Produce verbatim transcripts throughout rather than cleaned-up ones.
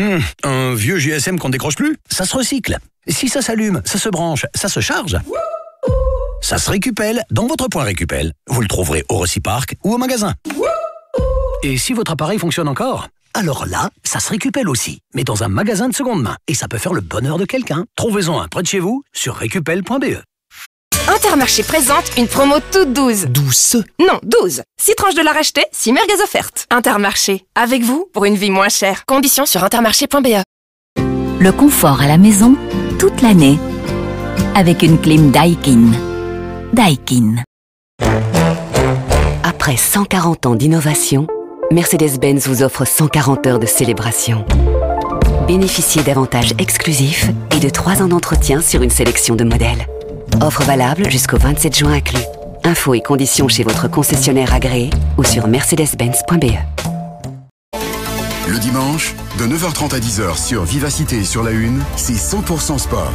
Hum, un vieux G S M qu'on décroche plus, ça se recycle. Si ça s'allume, ça se branche, ça se charge, ça se récupelle dans votre point Récupel. Vous le trouverez au Reciparc ou au magasin. Et si votre appareil fonctionne encore, alors là, ça se récupelle aussi, mais dans un magasin de seconde main. Et ça peut faire le bonheur de quelqu'un. Trouvez-en un près de chez vous sur récupel point b e. Intermarché présente une promo toute douze. Douce. Non, douze. six tranches de la racheter, six merguez offertes. Intermarché, avec vous pour une vie moins chère. Conditions sur intermarché point b e. Le confort à la maison, toute l'année. Avec une clim Daikin. Daikin. Après cent quarante ans d'innovation, Mercedes-Benz vous offre cent quarante heures de célébration. Bénéficiez d'avantages exclusifs et de trois ans d'entretien sur une sélection de modèles. Offre valable jusqu'au vingt-sept juin inclus. Infos et conditions chez votre concessionnaire agréé ou sur mercedes benz point b e. Le dimanche, de neuf heures trente à dix heures sur Vivacité et sur la Une, c'est cent pour cent sport.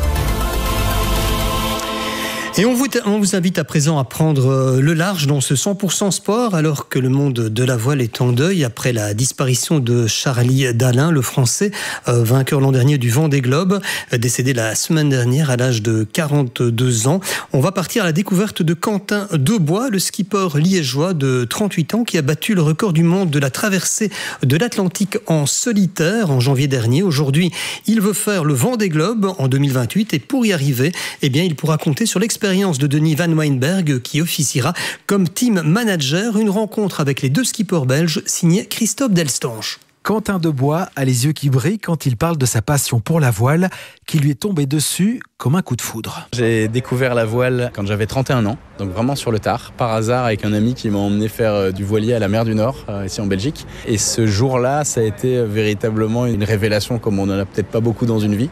Et on vous, on vous invite à présent à prendre le large dans ce cent pour cent sport, alors que le monde de la voile est en deuil après la disparition de Charlie Dalin, le Français, euh, vainqueur l'an dernier du Vendée Globe, décédé la semaine dernière à l'âge de quarante-deux ans. On va partir à la découverte de Quentin Debois, le skipper liégeois de trente-huit ans qui a battu le record du monde de la traversée de l'Atlantique en solitaire en janvier dernier. Aujourd'hui, il veut faire le Vendée Globe en deux mille vingt-huit et pour y arriver, eh bien, il pourra compter sur l'expérience de Denis Van Weinberg qui officiera comme team manager. Une rencontre avec les deux skippers belges signée Christophe Delstange. Quentin Debois a les yeux qui brillent quand il parle de sa passion pour la voile qui lui est tombée dessus comme un coup de foudre. J'ai découvert la voile quand j'avais trente et un ans, donc vraiment sur le tard, par hasard avec un ami qui m'a emmené faire du voilier à la mer du Nord, ici en Belgique. Et ce jour-là, ça a été véritablement une révélation comme on n'en a peut-être pas beaucoup dans une vie.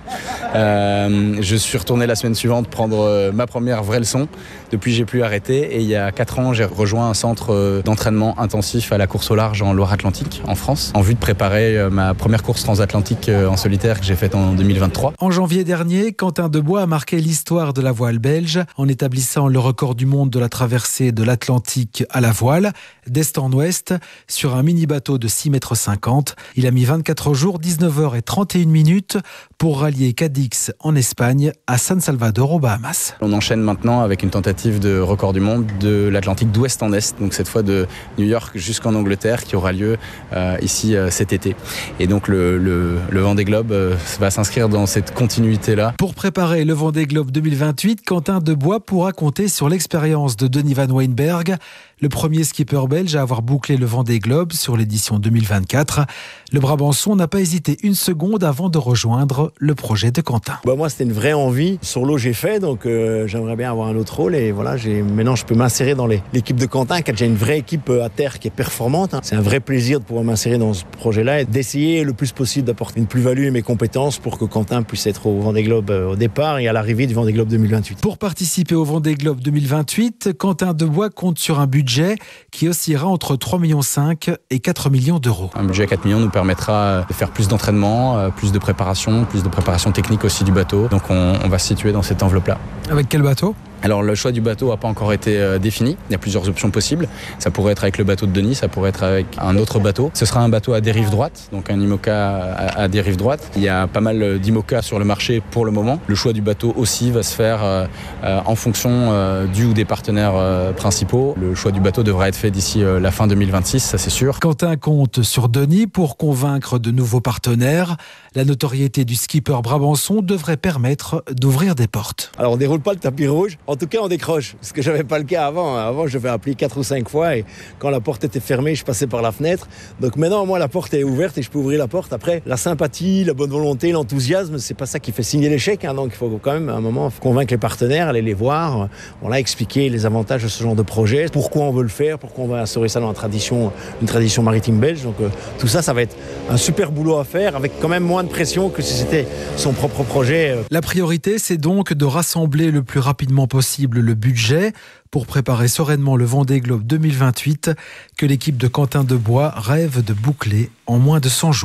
Euh, je suis retourné la semaine suivante prendre ma première vraie leçon. Depuis, j'ai pu arrêter et il y a quatre ans, j'ai rejoint un centre d'entraînement intensif à la course au large en Loire-Atlantique, en France, en vue de préparer ma première course transatlantique en solitaire que j'ai faite en deux mille vingt-trois. En janvier dernier, Quentin Debois a marqué l'histoire de la voile belge en établissant le record du monde de la traversée de l'Atlantique à la voile, d'est en ouest, sur un mini-bateau de six mètres cinquante. Il a mis vingt-quatre jours, dix-neuf heures trente et une minutes pour rallier Cadix en Espagne à San Salvador aux Bahamas. On enchaîne maintenant avec une tentative de record du monde de l'Atlantique d'ouest en est, donc cette fois de New York jusqu'en Angleterre, qui aura lieu euh, ici euh, cet été. Et donc le, le, le Vendée Globe euh, va s'inscrire dans cette continuité-là. Pour préparer le Vendée Globe deux mille vingt-huit, Quentin Debois pourra compter sur l'expérience de Denis Van Weinberg, le premier skipper belge à avoir bouclé le Vendée Globe sur l'édition deux mille vingt-quatre. Le Brabançon n'a pas hésité une seconde avant de rejoindre le projet de Quentin. Bah moi, c'était une vraie envie. Sur l'eau, j'ai fait, donc euh, j'aimerais bien avoir un autre rôle. Et voilà, j'ai... maintenant, je peux m'insérer dans les... l'équipe de Quentin, qui a déjà une vraie équipe à terre qui est performante. Hein. C'est un vrai plaisir de pouvoir m'insérer dans ce projet-là et d'essayer le plus possible d'apporter une plus-value et mes compétences pour que Quentin puisse être au Vendée Globe au départ et à l'arrivée du Vendée Globe deux mille vingt-huit. Pour participer au Vendée Globe deux mille vingt-huit, Quentin Debois compte sur un budget qui oscillera entre trois virgule cinq millions et quatre millions d'euros. Un budget à quatre millions nous permettra de faire plus d'entraînement, plus de préparation, plus de préparation technique aussi du bateau. Donc on, on va se situer dans cette enveloppe-là. Avec quel bateau ? Alors le choix du bateau n'a pas encore été euh, défini, il y a plusieurs options possibles. Ça pourrait être avec le bateau de Denis, ça pourrait être avec un autre bateau. Ce sera un bateau à dérive droite, donc un IMOCA à, à dérive droite. Il y a pas mal d'IMOCA sur le marché pour le moment. Le choix du bateau aussi va se faire euh, euh, en fonction euh, du ou des partenaires euh, principaux. Le choix du bateau devra être fait d'ici euh, la fin deux mille vingt-six, ça c'est sûr. Quentin compte sur Denis pour convaincre de nouveaux partenaires. La notoriété du skipper Brabançon devrait permettre d'ouvrir des portes. Alors on déroule pas le tapis rouge, en tout cas on décroche, ce que j'avais pas le cas avant. Avant je vais appeler quatre ou cinq fois et quand la porte était fermée je passais par la fenêtre. Donc maintenant moi la porte est ouverte et je peux ouvrir la porte. Après la sympathie, la bonne volonté, l'enthousiasme, c'est pas ça qui fait signer l'échec. Hein. Donc il faut quand même à un moment convaincre les partenaires, aller les voir, voilà, expliquer les avantages de ce genre de projet, pourquoi on veut le faire, pourquoi on va instaurer ça dans la tradition, une tradition maritime belge. Donc euh, tout ça, ça va être un super boulot à faire avec quand même moins de pression que si c'était son propre projet. La priorité, c'est donc de rassembler le plus rapidement possible le budget pour préparer sereinement le Vendée Globe deux mille vingt-huit que l'équipe de Quentin Debois rêve de boucler en moins de cent jours.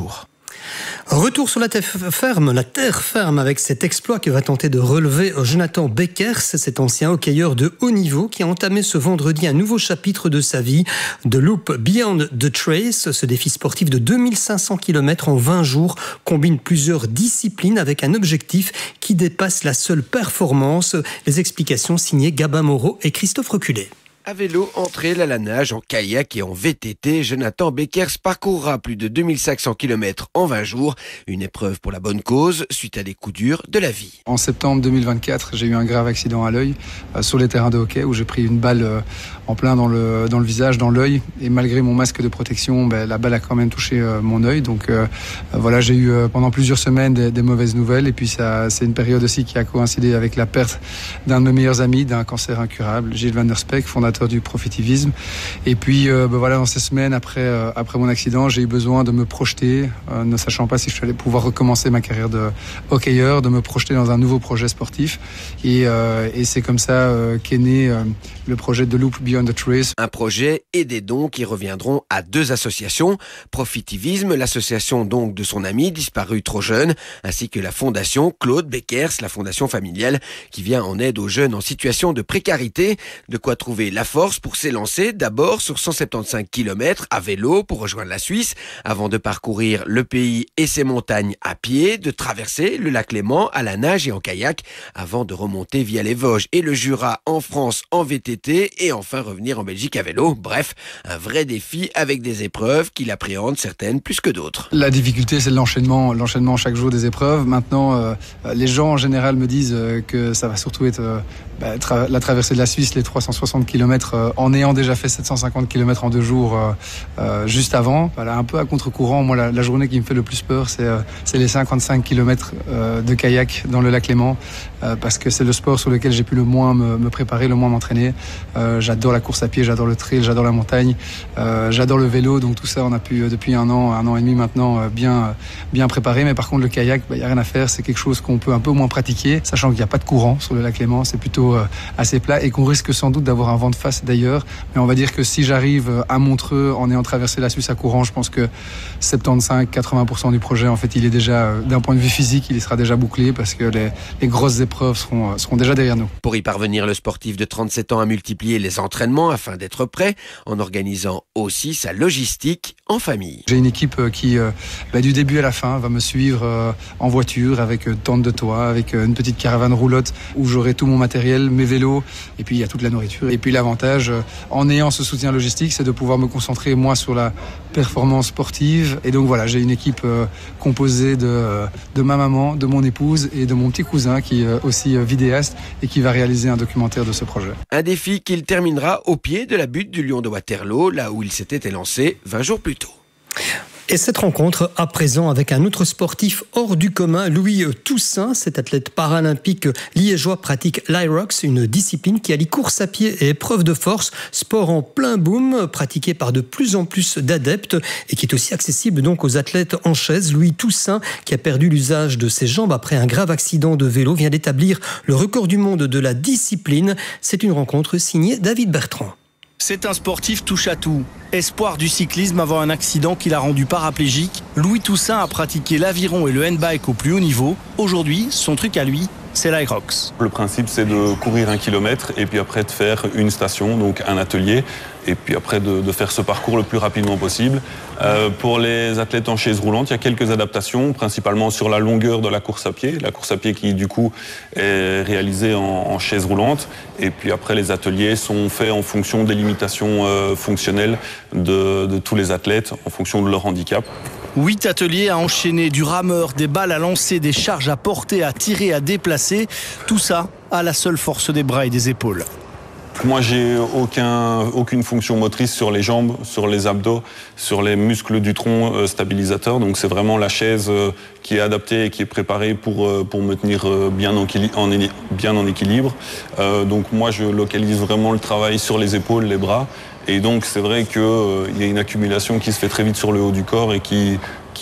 Retour sur la terre ferme, la terre ferme avec cet exploit que va tenter de relever Jonathan Beckers, cet ancien hockeyeur de haut niveau qui a entamé ce vendredi un nouveau chapitre de sa vie. The Loop Beyond the Trace, ce défi sportif de deux mille cinq cents kilomètres en vingt jours, combine plusieurs disciplines avec un objectif qui dépasse la seule performance. Les explications signées Gabin Moreau et Christophe Reculé. À vélo, en trail, à la nage, en kayak et en V T T, Jonathan Beckers parcourra plus de deux mille cinq cents kilomètres en vingt jours. Une épreuve pour la bonne cause, suite à des coups durs de la vie. En septembre deux mille vingt-quatre, j'ai eu un grave accident à l'œil, euh, sur les terrains de hockey, où j'ai pris une balle euh, en plein dans le, dans le visage, dans l'œil. Et malgré mon masque de protection, ben, la balle a quand même touché euh, mon œil. Donc euh, voilà, j'ai eu euh, pendant plusieurs semaines des, des mauvaises nouvelles. Et puis ça, c'est une période aussi qui a coïncidé avec la perte d'un de mes meilleurs amis, d'un cancer incurable, Gilles Van Der Speck, fondateur du profitivisme. Et puis euh, ben voilà, dans ces semaines après, euh, après mon accident, j'ai eu besoin de me projeter, euh, ne sachant pas si je allais pouvoir recommencer ma carrière de hockeyeur, de me projeter dans un nouveau projet sportif. Et, euh, et c'est comme ça euh, qu'est né euh, le projet de Loop Beyond the Trace. Un projet et des dons qui reviendront à deux associations. Profitivisme, l'association donc de son ami disparu trop jeune, ainsi que la fondation Claude Beckers, la fondation familiale qui vient en aide aux jeunes en situation de précarité. De quoi trouver la force pour s'élancer d'abord sur cent soixante-quinze kilomètres à vélo pour rejoindre la Suisse, avant de parcourir le pays et ses montagnes à pied, de traverser le lac Léman à la nage et en kayak, avant de remonter via les Vosges et le Jura en France en V T T et enfin revenir en Belgique à vélo. Bref, un vrai défi avec des épreuves qu'il appréhende certaines plus que d'autres. La difficulté, c'est l'enchaînement, l'enchaînement chaque jour des épreuves. Maintenant, euh, les gens en général me disent euh, que ça va surtout être euh, bah, tra- la traversée de la Suisse, les trois cent soixante kilomètres, euh, en ayant déjà fait sept cent cinquante kilomètres en deux jours euh, euh, juste avant. Voilà, un peu à contre-courant. Moi, la, la journée qui me fait le plus peur, c'est, euh, c'est les cinquante-cinq kilomètres euh, de kayak dans le lac Léman, euh, parce que c'est le sport sur lequel j'ai pu le moins me, me préparer, le moins m'entraîner. Euh, j'adore la course à pied, j'adore le trail, j'adore la montagne, euh, j'adore le vélo. Donc tout ça, on a pu depuis un an, un an et demi maintenant, euh, bien, bien préparer. Mais par contre, le kayak, il bah, n'y a rien à faire. C'est quelque chose qu'on peut un peu moins pratiquer, sachant qu'il n'y a pas de courant sur le lac Léman. C'est plutôt euh, assez plat et qu'on risque sans doute d'avoir un vent de face d'ailleurs. Mais on va dire que si j'arrive à Montreux en ayant traversé la Suisse à courant, je pense que soixante-quinze à quatre-vingts pour cent du projet, en fait, il est déjà, d'un point de vue physique, il sera déjà bouclé parce que les, les grosses épreuves seront, seront déjà derrière nous. Pour y parvenir, le sportif de trente-sept ans a multiplié les entraînements afin d'être prêt, en organisant aussi sa logistique en famille. J'ai une équipe qui, bah, du début à la fin, va me suivre en voiture avec tente de toit, avec une petite caravane roulotte où j'aurai tout mon matériel, mes vélos, et puis il y a toute la nourriture. Et puis l'avantage, en ayant ce soutien logistique, c'est de pouvoir me concentrer moi sur la performance sportive. Et donc voilà, j'ai une équipe euh, composée de, euh, de ma maman, de mon épouse et de mon petit cousin qui est euh, aussi euh, vidéaste et qui va réaliser un documentaire de ce projet. Un défi qu'il terminera au pied de la butte du Lion de Waterloo, là où il s'était élancé vingt jours plus tôt. Et cette rencontre à présent avec un autre sportif hors du commun, Louis Toussaint. Cet athlète paralympique liégeois pratique l'Irox, une discipline qui allie course à pied et épreuve de force, sport en plein boom, pratiqué par de plus en plus d'adeptes et qui est aussi accessible donc aux athlètes en chaise. Louis Toussaint, qui a perdu l'usage de ses jambes après un grave accident de vélo, vient d'établir le record du monde de la discipline. C'est une rencontre signée David Bertrand. C'est un sportif touche-à-tout. Espoir du cyclisme avant un accident qui l'a rendu paraplégique, Louis Toussaint a pratiqué l'aviron et le handbike au plus haut niveau. Aujourd'hui, son truc à lui, c'est l'Irox. Le principe, c'est de courir un kilomètre et puis après de faire une station, donc un atelier, et puis après de, de faire ce parcours le plus rapidement possible. Euh, pour les athlètes en chaise roulante, il y a quelques adaptations, principalement sur la longueur de la course à pied. La course à pied qui, du coup, est réalisée en, en chaise roulante. Et puis après, les ateliers sont faits en fonction des limitations euh, fonctionnelles de, de tous les athlètes, en fonction de leur handicap. Huit ateliers à enchaîner, du rameur, des balles à lancer, des charges à porter, à tirer, à déplacer. Tout ça à la seule force des bras et des épaules. Moi, j'ai aucun, aucune fonction motrice sur les jambes, sur les abdos, sur les muscles du tronc euh, stabilisateur. Donc, c'est vraiment la chaise euh, qui est adaptée et qui est préparée pour, euh, pour me tenir euh, bien, en, en, bien en équilibre. Euh, donc, moi, je localise vraiment le travail sur les épaules, les bras. Et donc, c'est vrai qu'il euh, y a une accumulation qui se fait très vite sur le haut du corps et qui,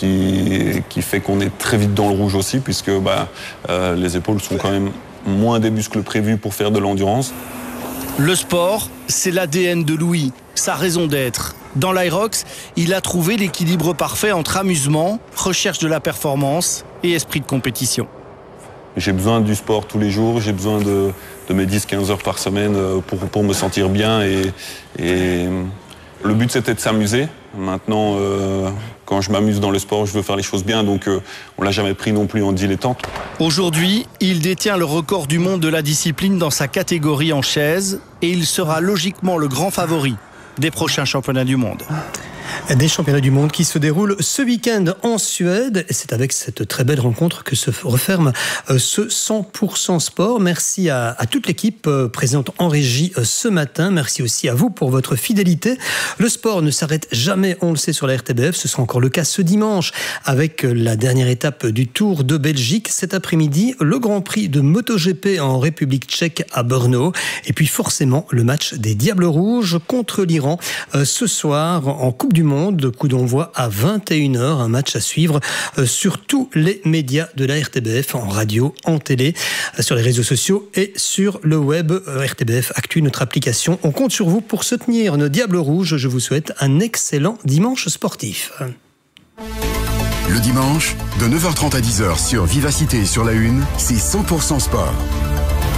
qui, qui fait qu'on est très vite dans le rouge aussi, puisque bah, euh, les épaules sont quand même moins des muscles prévus pour faire de l'endurance. Le sport, c'est l'A D N de Louis, sa raison d'être. Dans l'Aerox, il a trouvé l'équilibre parfait entre amusement, recherche de la performance et esprit de compétition. J'ai besoin du sport tous les jours, j'ai besoin de, de mes dix à quinze heures par semaine pour, pour me sentir bien. Et, et le but, c'était de s'amuser. Maintenant, euh, quand je m'amuse dans le sport, je veux faire les choses bien. Donc, euh, on ne l'a jamais pris non plus en dilettante. Aujourd'hui, il détient le record du monde de la discipline dans sa catégorie en chaise. Et il sera logiquement le grand favori des prochains championnats du monde. Des championnats du monde qui se déroulent ce week-end en Suède. Et c'est avec cette très belle rencontre que se referme ce cent pour cent sport. Merci à, à toute l'équipe présente en régie ce matin. Merci aussi à vous pour votre fidélité. Le sport ne s'arrête jamais, on le sait, sur la R T B F. Ce sera encore le cas ce dimanche avec la dernière étape du Tour de Belgique. Cet après-midi, le Grand Prix de MotoGP en République tchèque à Brno. Et puis forcément, le match des Diables Rouges contre l'Iran ce soir en Coupe du Monde. De coup d'envoi à vingt et une heures, un match à suivre sur tous les médias de la R T B F, en radio, en télé, sur les réseaux sociaux et sur le web. R T B F Actu, notre application. On compte sur vous pour soutenir nos Diables Rouges. Je vous souhaite un excellent dimanche sportif. Le dimanche, de neuf heures trente à dix heures sur Vivacité et sur la Une, c'est cent pour cent sport.